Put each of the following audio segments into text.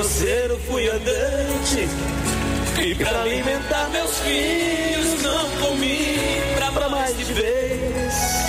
financeiro fui andante, e pra alimentar meus filhos não comi pra mais de vez.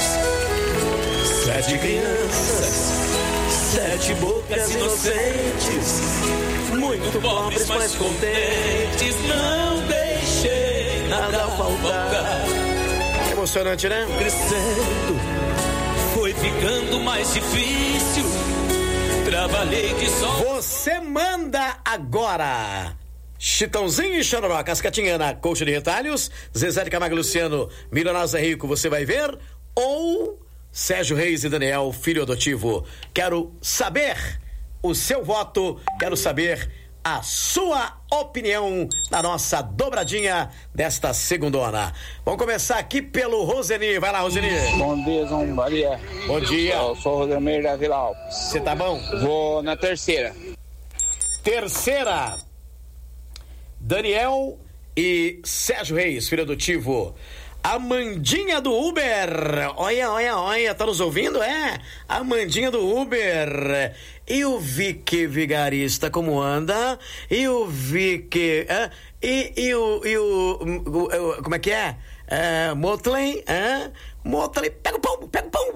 7 crianças, 7 bocas inocentes, muito pobres, mas contentes, não deixei nada faltar. Emocionante, né? Crescendo, foi ficando mais difícil, trabalhei de sol. Você manda agora. Chitãozinho e Chororó, Cascatinhana, Coxa de Retalhos, Zezé de Camargo e Luciano, Milionários é Rico, você vai ver, ou Sérgio Reis e Daniel, filho adotivo. Quero saber o seu voto, quero saber a sua opinião na nossa dobradinha desta segundona. Vamos começar aqui pelo Roseni. Vai lá, Roseni. Bom dia, João Maria. Bom dia. Eu sou o Rosemir da Vila Alpes. Você tá bom? Vou na terceira. Terceira. Daniel e Sérgio Reis, filho adotivo. Amandinha do Uber. Olha, tá nos ouvindo? É, Amandinha do Uber. E o Vicky Vigarista, como anda? E o Vicky... E o como é que é? Motley, Motley, pega o pombo.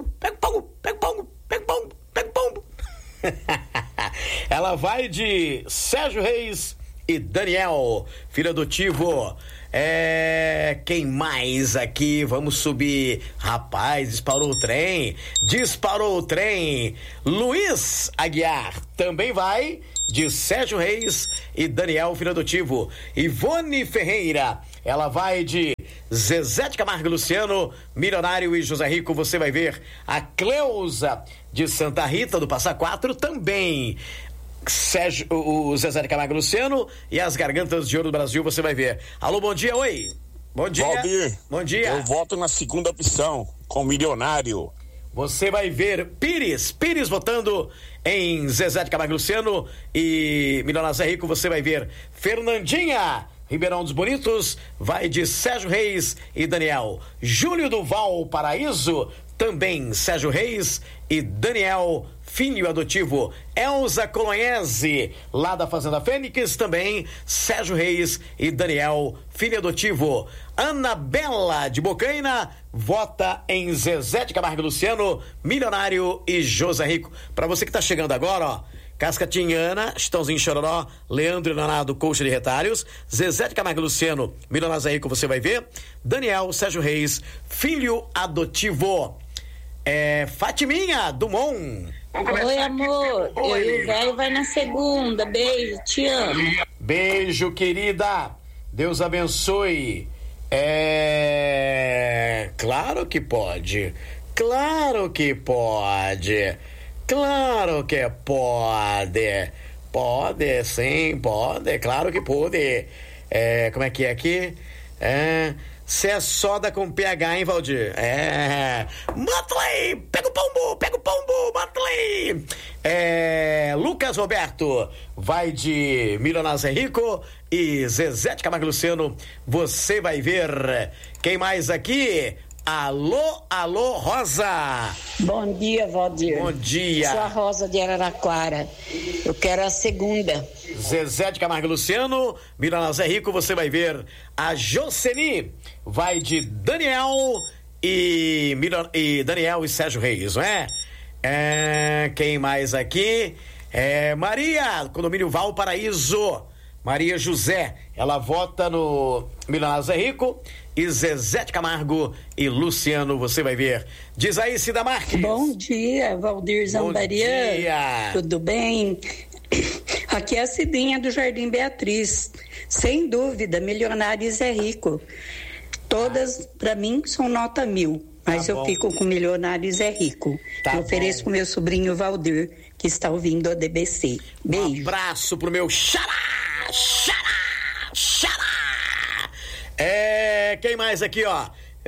Ela vai de Sérgio Reis e Daniel, filho adotivo. Quem mais aqui? Vamos subir. Rapaz, disparou o trem. Luiz Aguiar também vai de Sérgio Reis e Daniel, filho adotivo. Ivone Ferreira, ela vai de Zezé de Camargo e Luciano, Milionário e José Rico, você vai ver. A Cleusa de Santa Rita do Passa Quatro também. Sérgio, o Zezé de Camargo e Luciano e as Gargantas de Ouro do Brasil, você vai ver. Alô, bom dia, oi. Bom dia. Valdir, bom dia. Eu voto na segunda opção, com Milionário. Você vai ver Pires votando em Zezé de Camargo e Luciano e Milionário Zé Rico, você vai ver. Fernandinha Ribeirão dos Bonitos vai de Sérgio Reis e Daniel. Júlio do Valparaíso, também Sérgio Reis e Daniel, filho adotivo. Elza Colonhese, lá da Fazenda Fênix, também Sérgio Reis e Daniel, filho adotivo. Anabela de Bocaina vota em Zezé de Camargo e Luciano, Milionário e José Rico. Para você que tá chegando agora, ó, Cascatinhana, Chitãozinho Chororó, Leandro e Leonardo, Coxa de Retalhos, Zezé de Camargo e Luciano, Milionário Zé Rico, você vai ver. Daniel, Sérgio Reis, filho adotivo. Fatiminha Dumont. Oi, amor. Eu e o velho vai na segunda. Beijo, te amo. Beijo, querida. Deus abençoe. Claro que pode. Claro que pode. Claro que pode. Pode, sim, pode. Claro que pode. Como é que é aqui? Cê é soda com PH, hein, Valdir? Motley, pega o pombo, Motley. Lucas Roberto vai de Milionário Zé Rico e Zezé de Camargo e Luciano, você vai ver. Quem mais aqui? Alô, Rosa. Bom dia, Valdir. Bom dia. Sou a Rosa de Araraquara. Eu quero a segunda. Zezé de Camargo e Luciano, Milionário Zé Rico, você vai ver. A Jocely vai de Daniel e Daniel e Sérgio Reis, não é? Quem mais aqui? Maria, condomínio Valparaíso. Maria José, ela vota no Milionário Zé Rico e Zezé de Camargo e Luciano, você vai ver. Diz aí, Cida Marques. Bom dia, Valdir Zambarian. Bom dia. Tudo bem? Aqui é a Cidinha do Jardim Beatriz. Sem dúvida, Milionário e Zé Rico. Todas, pra mim, são nota 1000. Mas eu fico com Milionário e Zé Rico. Eu ofereço pro meu sobrinho Valdir, que está ouvindo a DBC. Beijo. Um abraço pro meu xará. Quem mais aqui, ó?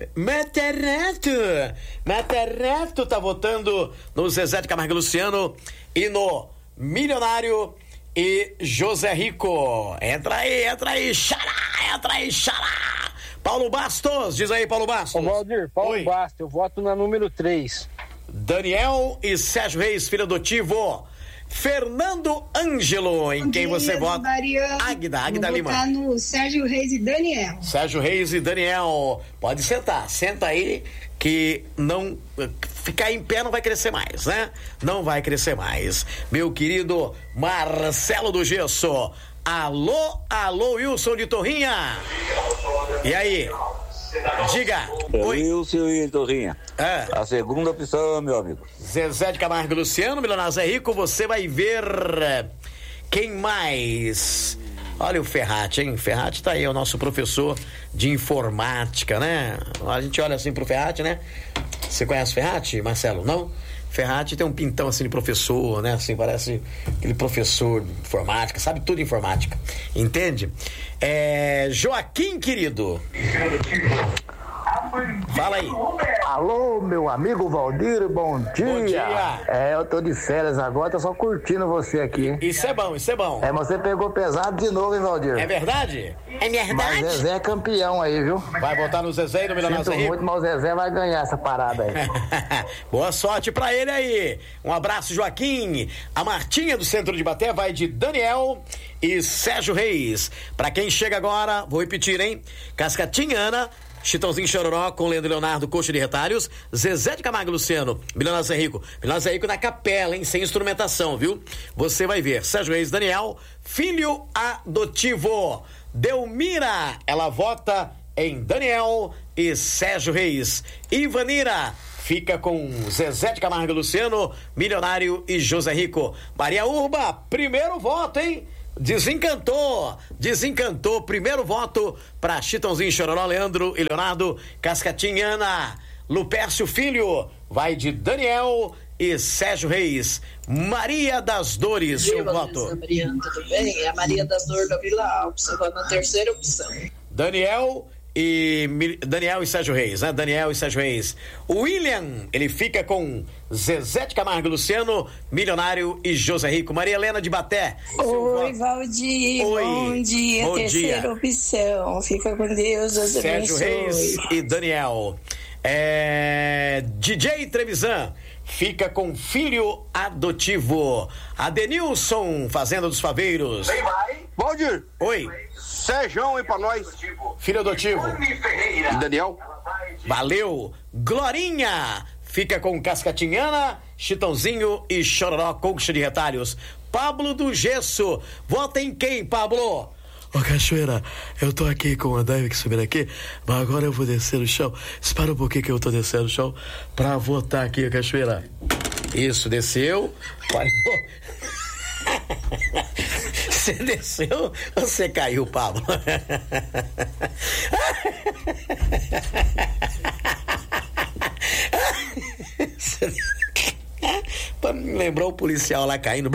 Materreto tá votando no Zezé de Camargo e Luciano e no Milionário e José Rico. Entra aí, xará. Paulo Bastos, diz aí, Paulo Bastos. Ô, Valdir, Paulo Bastos, eu voto na número 3. Daniel e Sérgio Reis, filho adotivo. Fernando Ângelo, em quem você vota? Águida Lima. Vou votar no Sérgio Reis e Daniel. Sérgio Reis e Daniel. Pode sentar, senta aí, que não ficar em pé não vai crescer mais, né? Não vai crescer mais. Meu querido Marcelo do Gesso. Alô, Wilson de Torrinha. E aí? Diga. Oi. Wilson e Torrinha. A segunda opção, meu amigo. Zezé de Camargo e Luciano, Milionário Zé Rico, você vai ver quem mais? Olha o Ferrati, hein? Ferrati tá aí, é o nosso professor de informática, né? A gente olha assim pro Ferrati, né? Você conhece o Ferrati, Marcelo? Não? Ferrati tem um pintão assim de professor, né? Assim, parece aquele professor de informática, sabe tudo de informática. Entende? Joaquim, querido. Fala aí. Alô, meu amigo Valdir, bom dia. Bom dia. Eu tô de férias agora, tô só curtindo você aqui. Isso é bom. Você pegou pesado de novo, hein, Valdir? É verdade? É verdade? Mas Zezé é campeão aí, viu? Vai votar no Zezé e no Milionário Zé Rico? Muito, mas o Zezé vai ganhar essa parada aí. Boa sorte pra ele aí. Um abraço, Joaquim. A Martinha do Centro de Baté vai de Daniel e Sérgio Reis. Pra quem chega agora, vou repetir, hein? Cascatinhana, Chitãozinho Chororó com Leandro Leonardo, Coxa de Retalhos, Zezé de Camargo e Luciano, Milionário Zé Rico. Milionário Zé Rico na capela, hein? Sem instrumentação, viu? Você vai ver. Sérgio Reis, Daniel, filho adotivo. Delmira, ela vota em Daniel e Sérgio Reis. Ivanira fica com Zezé de Camargo e Luciano, Milionário e José Rico. Maria Urba, primeiro voto, hein? Desencantou, primeiro voto para Chitãozinho Chororó, Leandro e Leonardo. Cascatinhana, Lupércio Filho vai de Daniel e Sérgio Reis. Maria das Dores, seu voto. Mariana, tudo bem? É a Maria das Dores da Vila Alpes, eu vou na terceira opção. Daniel e Sérgio Reis, né? Daniel e Sérgio Reis. O William, ele fica com Zezé de Camargo e Luciano, Milionário e José Rico. Maria Helena de Baté. Oi, Valdir. Oi. Bom dia. Bom Terceira dia. opção. Fica com Deus, Deus Sérgio abençoe. Reis e Daniel. DJ Trevisan fica com filho adotivo. Adenilson, Fazenda dos Faveiros. Valdir. Oi. Sérgio aí pra nós. Filho adotivo. E Daniel. Valeu. Glorinha fica com Cascatinhana, Chitãozinho e Chororó, Coxa de Retalhos. Pablo do Gesso, vota em quem, Pablo? Ô, Cachoeira, eu tô aqui com a Daiva que subindo aqui, mas agora eu vou descer no chão. Espera um pouquinho que eu tô descendo no chão pra votar aqui, Cachoeira. Isso, desceu. Você desceu ou você caiu, Pablo? Me lembrou o policial lá caindo.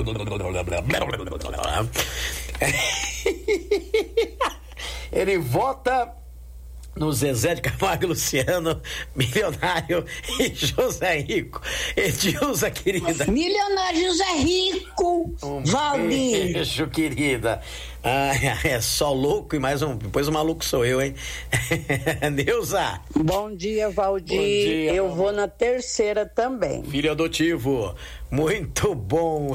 Ele vota no Zezé de Camargo e Luciano, Milionário e José Rico. Edilza, querida. Milionário José Rico, Valdir. Beijo, querida. É só louco e mais depois o maluco sou eu, hein? Neuza. Bom dia, Valdir. Bom dia. Eu vou na terceira também. Filho adotivo. Muito bom.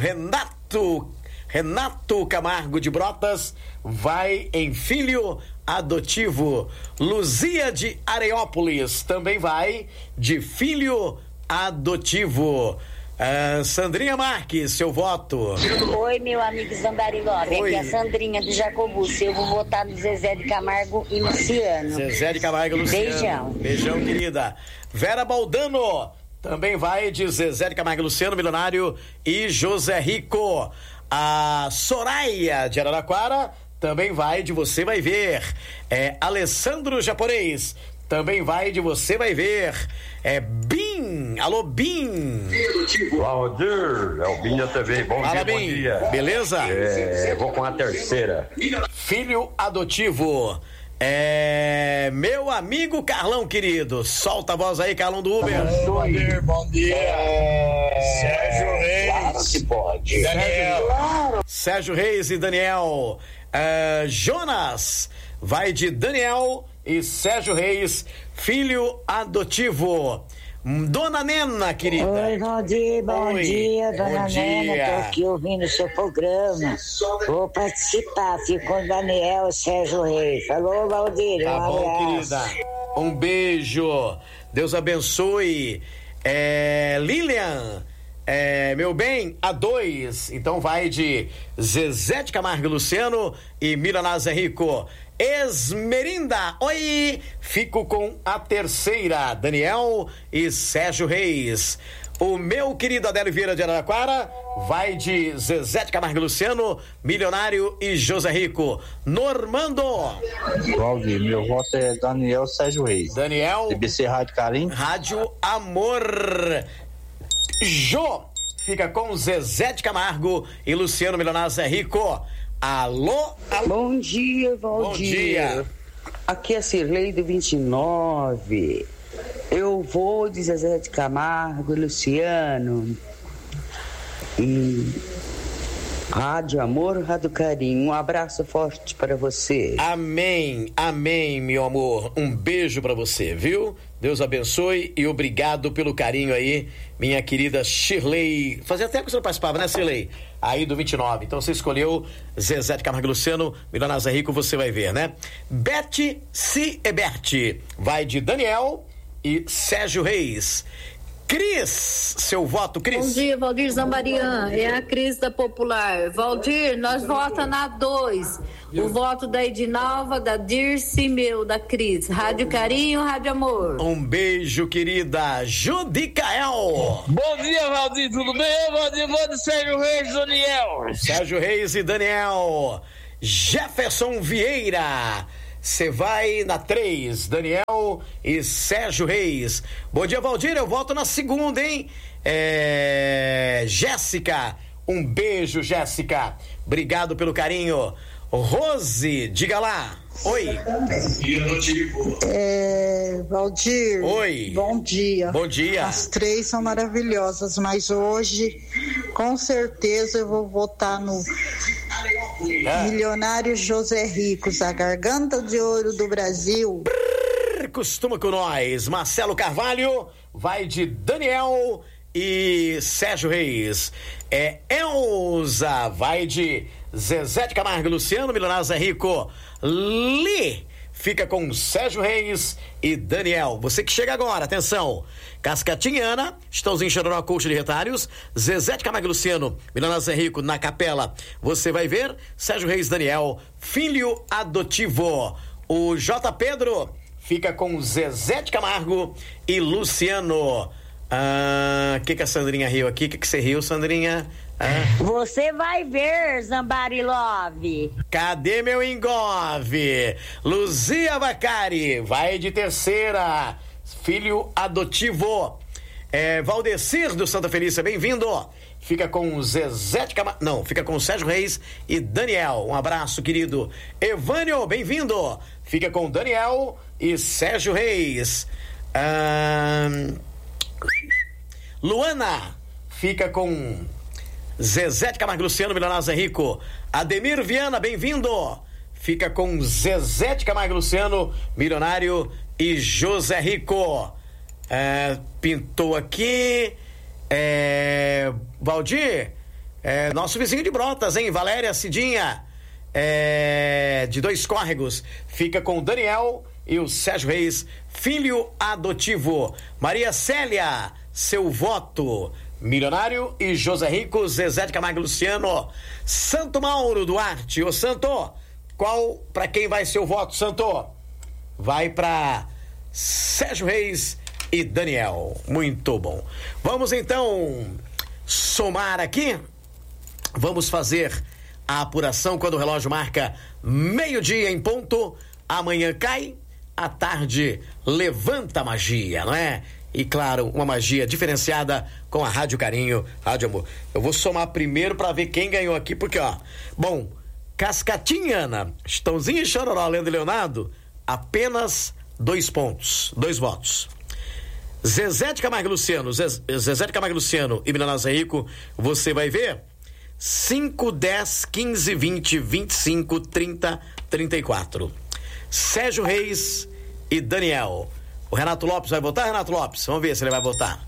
Renato Camargo de Brotas vai em filho adotivo. Luzia de Areópolis também vai de filho adotivo. Sandrinha Marques, seu voto. Oi, meu amigo Zambarilove. Aqui é a Sandrinha do Jacobus. Eu vou votar no Zezé de Camargo e Luciano. Zezé de Camargo e Luciano. Beijão. Beijão, querida. Vera Baldano também vai de Zezé de Camargo e Luciano, Milionário e José Rico. A Soraya de Araraquara também vai de Você Vai Ver. Alessandro Japonês também vai de Você Vai Ver. Bim, alô Bim. Valdir, é o Bim da TV. Bom dia. Beleza? Vou com a terceira. Filho adotivo. Meu amigo Carlão, querido. Solta a voz aí, Carlão do Uber. Bom dia. Sérgio Reis. Claro que pode. Daniel. Sérgio Reis e Daniel. Jonas vai de Daniel e Sérgio Reis, filho adotivo. Dona Nena, querida. Oi, Valdir, bom dia, Dona Nena. Tô aqui ouvindo o seu programa. Vou participar, fico com o Daniel e Sérgio Reis. Falou, Valdir, tá bom, querida. Um beijo. Deus abençoe. Lilian, meu bem, a 2. Então vai de Zezé de Camargo e Luciano e Milionário Zé Rico. Esmerinda, oi! Fico com a 3ª, Daniel e Sérgio Reis. O meu querido Adélio Vieira de Araraquara vai de Zezé de Camargo e Luciano, Milionário e José Rico. Normando. Valdir, meu voto é Daniel Sérgio Reis. Daniel. BBC Rádio Carim. Rádio Amor. Jô fica com Zezé de Camargo e Luciano, Milionário Zé Rico. Alô? Bom dia, Valdir. Bom dia. Aqui é a Cirlei do 29. Eu vou de Zezé de Camargo e Luciano. E Rádio Amor, Rádio Carinho. Um abraço forte para você. Amém, amém, meu amor. Um beijo para você, viu? Deus abençoe e obrigado pelo carinho aí, minha querida Shirley. Fazia tempo que você não participava, né, Shirley? Aí do 29. Então você escolheu Zezé de Camargo e Luciano, Milionário Zé Rico, você vai ver, né? Beth C. Ebert vai de Daniel e Sérgio Reis. Cris, seu voto, Cris. Bom dia, Valdir Zambarian, é a Cris da Popular. Valdir, nós votamos na 2. O voto da Edinalva, da Dirce, meu, da Cris. Rádio Carinho, Rádio Amor. Um beijo, querida Judicael. Bom dia, Valdir, tudo bem? Valdir, vou de Sérgio Reis e Daniel. Sérgio Reis e Daniel. Jefferson Vieira. Você vai na 3, Daniel e Sérgio Reis. Bom dia, Valdir, eu volto na 2ª, hein? Jéssica, um beijo, Jéssica. Obrigado pelo carinho. Rose, diga lá. Oi. Valdir. Oi. Bom dia. Bom dia. As 3 são maravilhosas, mas hoje, com certeza, eu vou votar no Milionário José Ricos, a garganta de ouro do Brasil. Costuma com nós. Marcelo Carvalho vai de Daniel e Sérgio Reis. Elza vai de Zezé de Camargo e Luciano, Milionário Zé Rico. Li fica com Sérgio Reis e Daniel. Você que chega agora, atenção. Cascatinhana, Estãozinho Chororó, Coxa de Retalhos, Zezé de Camargo e Luciano, Milionário Zé Rico na Capela. Você vai ver Sérgio Reis, Daniel, filho adotivo. O J. Pedro fica com Zezé de Camargo e Luciano. Que a Sandrinha riu aqui? Que você riu, Sandrinha? Você vai ver, Zambari Love. Cadê meu engove? Luzia Bacari vai de 3ª, filho adotivo. Valdecir do Santa Felícia, bem-vindo. Fica com Zezé de Camargo. Não, fica com Sérgio Reis e Daniel. Um abraço, querido. Evânio, bem-vindo. Fica com Daniel e Sérgio Reis. Luana fica com Zezé de Camargo e Luciano, Milionário Zé Rico. Ademir Viana, bem-vindo. Fica com Zezé de Camargo e Luciano, Milionário e José Rico. Pintou aqui. Valdir, nosso vizinho de Brotas, hein? Valéria Cidinha, de 2 Córregos. Fica com o Daniel e o Sérgio Reis, filho adotivo. Maria Célia, seu voto. Milionário e José Rico, Zezé de Camargo e Luciano. Santo Mauro Duarte. Ô Santo, pra quem vai ser o voto, Santo? Vai pra Sérgio Reis e Daniel. Muito bom. Vamos então somar aqui. Vamos fazer a apuração quando o relógio marca 12:00 em ponto. Amanhã cai, à tarde levanta a magia, não é? E claro, uma magia diferenciada com a Rádio Carinho, Rádio Amor. Eu vou somar primeiro para ver quem ganhou aqui, porque bom, Cascatinhana, Estãozinho e Chororó, Leandro e Leonardo, apenas 2 pontos, 2 votos. Zezé de Camargo e Luciano, Zezé de Camargo e Luciano e Milionário Zé Rico, você vai ver 5, 10, 15, 20, 25, 30, 34. Sérgio Reis e Daniel, O Renato Lopes vai votar, Renato Lopes? Vamos ver se ele vai votar.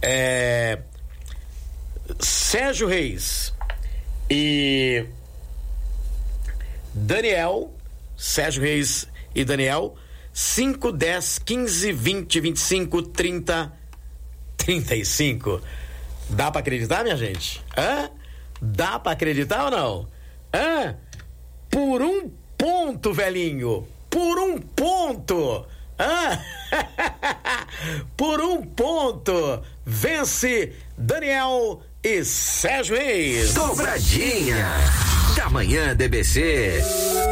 Sérgio Reis e Daniel. Sérgio Reis e Daniel. 5, 10, 15, 20, 25, 30, 35. Dá pra acreditar, minha gente? Dá pra acreditar ou não? Por 1 ponto, velhinho. Por 1 ponto. Por 1 ponto. Vence Daniel e Sérgio Reis. Dobradinha da Manhã DBC.